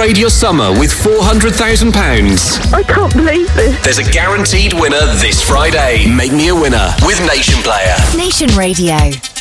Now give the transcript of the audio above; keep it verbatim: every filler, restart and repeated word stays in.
upgrade your summer with four hundred thousand pounds. I can't believe this. There's a guaranteed winner this Friday. Make me a winner with Nation Player. Nation Radio.